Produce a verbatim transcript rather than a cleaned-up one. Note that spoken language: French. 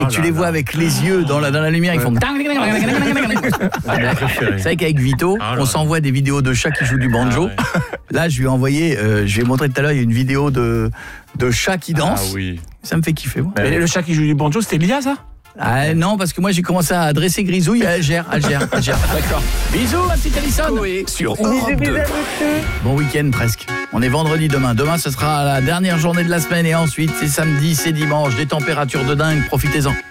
et tu les vois avec les yeux dans la, dans la lumière, ils font... C'est vrai qu'avec Vito, on s'envoie des vidéos de chats qui jouent du banjo. Là, je lui ai envoyé, euh, je lui ai montré tout à l'heure, il y a une vidéo de, de chats qui dansent. Ah oui. Ça me fait kiffer. Moi. Mais le chat qui joue du banjo, c'était Lia, ça? Ah non, parce que moi j'ai commencé à dresser Grisouille à Alger, Alger, Alger. D'accord. Bisous, ma petite Alison. Coé sur Europe deux. Bon week-end presque. On est vendredi demain. Demain, ce sera la dernière journée de la semaine et ensuite, c'est samedi, c'est dimanche. Des températures de dingue. Profitez-en.